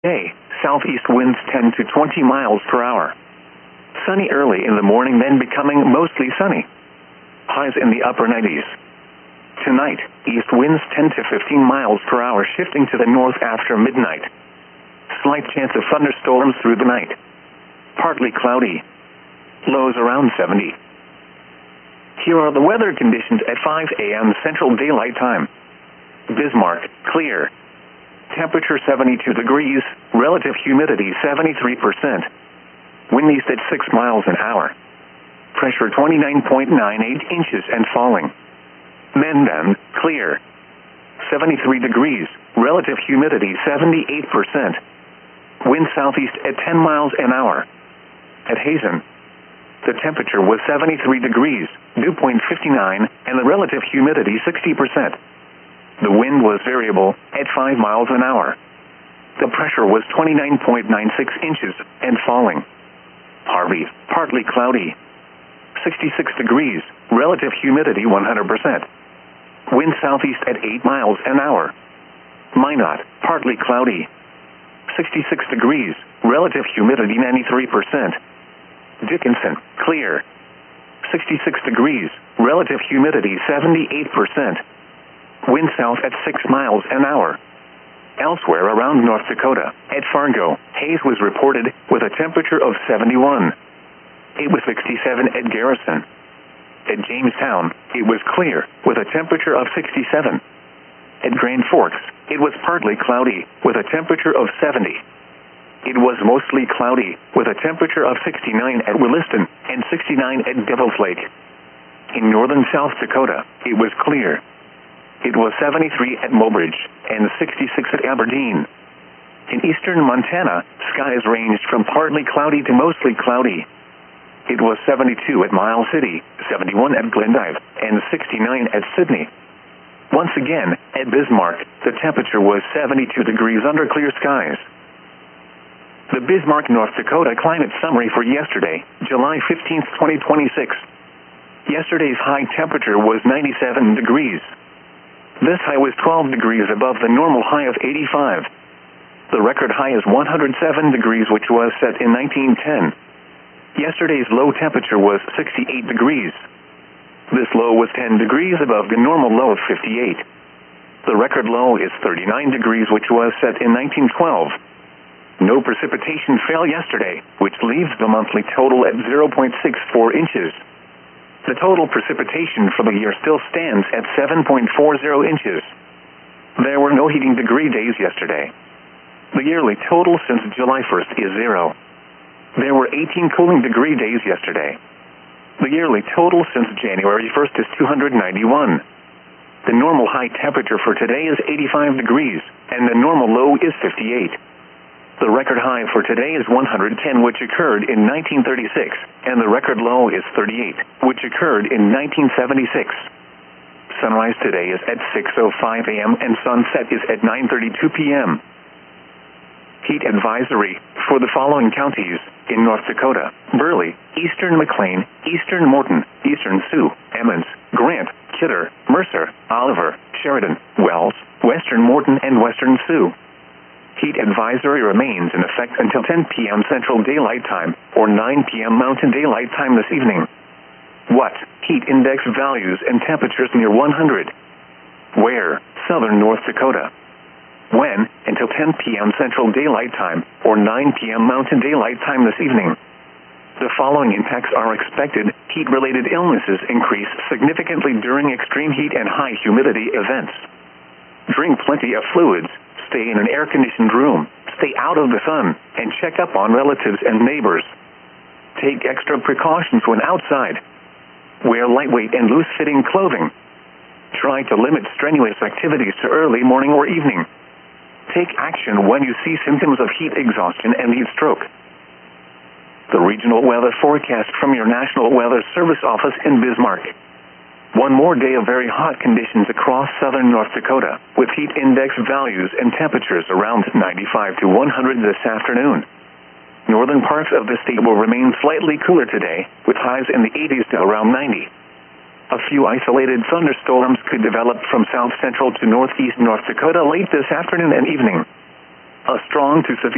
Day, southeast winds 10 to 20 miles per hour. Sunny early in the morning, then becoming mostly sunny. Highs in the upper 90s. Tonight, east winds 10 to 15 miles per hour, shifting to the north after midnight. Slight chance of thunderstorms through the night. Partly cloudy. Lows around 70. Here are the weather conditions at 5 a.m. Central Daylight Time. Bismarck, clear. Temperature 72 degrees, relative humidity 73%. Wind east at 6 miles an hour. Pressure 29.98 inches and falling. Mendon, clear. 73 degrees, relative humidity 78%. Wind southeast at 10 miles an hour. At Hazen, the temperature was 73 degrees, dew point 59, and the relative humidity 60%. The wind was variable at 5 miles an hour. The pressure was 29.96 inches and falling. Harvey, partly cloudy. 66 degrees, relative humidity 100%. Wind southeast at 8 miles an hour. Minot, partly cloudy. 66 degrees, relative humidity 93%. Dickinson, clear. 66 degrees, relative humidity 78%. Wind south at 6 miles an hour. Elsewhere around North Dakota, at Fargo, haze was reported with a temperature of 71. It was 67 at Garrison. At Jamestown, it was clear with a temperature of 67. At Grand Forks, it was partly cloudy with a temperature of 70. It was mostly cloudy with a temperature of 69 at Williston and 69 at Devil's Lake. In northern South Dakota, it was clear. It was 73 at Mobridge and 66 at Aberdeen. In eastern Montana, skies ranged from partly cloudy to mostly cloudy. It was 72 at Miles City, 71 at Glendive, and 69 at Sydney. Once again, at Bismarck, the temperature was 72 degrees under clear skies. The Bismarck, North Dakota climate summary for yesterday, July 15, 2026. Yesterday's high temperature was 97 degrees. This high was 12 degrees above the normal high of 85. The record high is 107 degrees, which was set in 1910. Yesterday's low temperature was 68 degrees. This low was 10 degrees above the normal low of 58. The record low is 39 degrees, which was set in 1912. No precipitation fell yesterday, which leaves the monthly total at 0.64 inches. The total precipitation for the year still stands at 7.40 inches. There were no heating degree days yesterday. The yearly total since July 1st is 0. There were 18 cooling degree days yesterday. The yearly total since January 1st is 291. The normal high temperature for today is 85 degrees, and the normal low is 58. The record high for today is 110, which occurred in 1936, and the record low is 38, which occurred in 1976. Sunrise today is at 6:05 a.m. and sunset is at 9:32 p.m. Heat advisory for the following counties in North Dakota: Burley, eastern McLean, eastern Morton, eastern Sioux, Emmons, Grant, Kidder, Mercer, Oliver, Sheridan, Wells, western Morton, and western Sioux. Heat advisory remains in effect until 10 p.m. Central Daylight Time or 9 p.m. Mountain Daylight Time this evening. What? Heat index values and temperatures near 100. Where? Southern North Dakota. When? Until 10 p.m. Central Daylight Time or 9 p.m. Mountain Daylight Time this evening. The following impacts are expected. Heat-related illnesses increase significantly during extreme heat and high humidity events. Drink plenty of fluids. Stay in an air-conditioned room, stay out of the sun, and check up on relatives and neighbors. Take extra precautions when outside. Wear lightweight and loose-fitting clothing. Try to limit strenuous activities to early morning or evening. Take action when you see symptoms of heat exhaustion and heat stroke. The regional weather forecast from your National Weather Service office in Bismarck. One more day of very hot conditions across southern North Dakota, with heat index values and temperatures around 95 to 100 this afternoon. Northern parts of the state will remain slightly cooler today, with highs in the 80s to around 90. A few isolated thunderstorms could develop from south central to northeast North Dakota late this afternoon and evening. A strong to severe